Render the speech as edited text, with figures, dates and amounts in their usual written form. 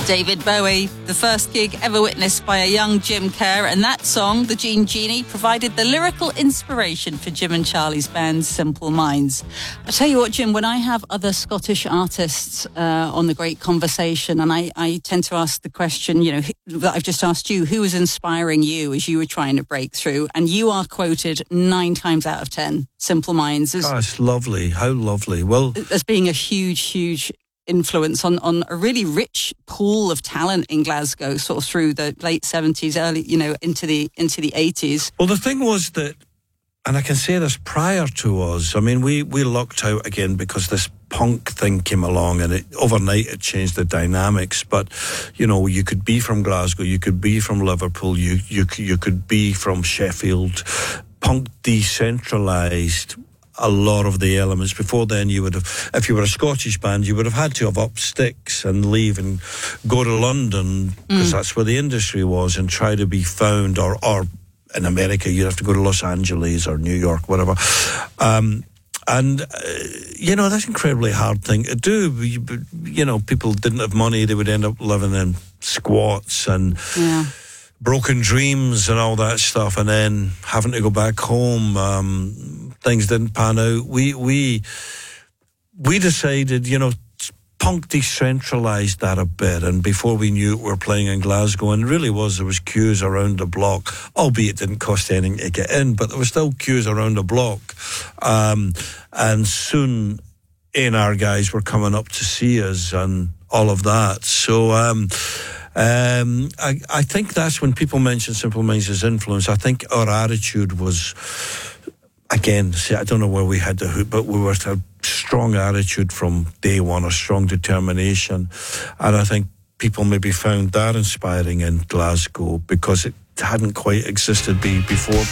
David Bowie, the first gig ever witnessed by a young Jim Kerr, and that song, The Gene Genie, provided the lyrical inspiration for Jim and Charlie's band Simple Minds. I tell you what, Jim, when I have other Scottish artists on The Great Conversation, and I tend to ask the question, that I've just asked you, who was inspiring you as you were trying to break through? And you are quoted 9 times out of 10, Simple Minds. It's lovely. How lovely. Well, as being a huge influence on a really rich pool of talent in Glasgow, sort of through the late 70s, early, into the 80s. Well, the thing was that, and I can say this prior to us, I mean, we lucked out again because this punk thing came along and overnight it changed the dynamics. But, you could be from Glasgow, you could be from Liverpool, you could be from Sheffield. Punk decentralised a lot of the elements. Before then, you would have, if you were a Scottish band, you would have had to have up sticks and leave and go to London, because that's where the industry was, and try to be found, or in America, you'd have to go to Los Angeles or New York, whatever. That's an incredibly hard thing to do. People didn't have money, they would end up living in squats and broken dreams and all that stuff, and then having to go back home. Things didn't pan out. We decided, punk decentralised that a bit, and before we knew it, we were playing in Glasgow, and there was queues around the block, albeit it didn't cost anything to get in, but there was still queues around the block. And soon A&R guys were coming up to see us and all of that. So I think that's when people mention Simple Minds' influence. I think our attitude was, again, I don't know where we had the hoot, but we were a strong attitude from day one, a strong determination. And I think people maybe found that inspiring in Glasgow because it hadn't quite existed before.